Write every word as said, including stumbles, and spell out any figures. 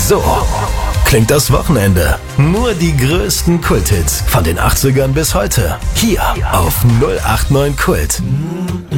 So klingt das Wochenende. Nur die größten Kulthits von den achtzigern bis heute. Hier auf null acht neun Kult.